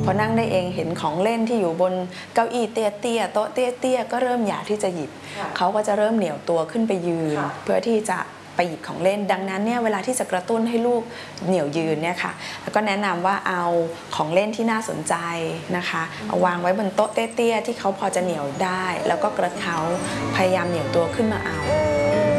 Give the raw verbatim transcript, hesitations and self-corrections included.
พอนั่งได้เองเห็นของเล่นที่อยู่บนเก้าอี้เตี้ยๆโต๊ะเตี้ยๆก็เริ่มอยากที่จะหยิบเขาก็จะเริ่มเหนียวตัวขึ้นไปยืนเพื่อที่จะไปหยิบของเล่นดังนั้นเนี่ยเวลาที่จะกระตุ้นให้ลูกเหนี่ยวยืนเนี่ยค่ะแล้วก็แนะนำว่าเอาของเล่นที่น่าสนใจนะคะเอาวางไว้บนโต๊ะเตี้ยๆที่เขาพอจะเหนี่ยวได้แล้วก็กระเขาพยายามเหนี่ยวตัวขึ้นมาเอา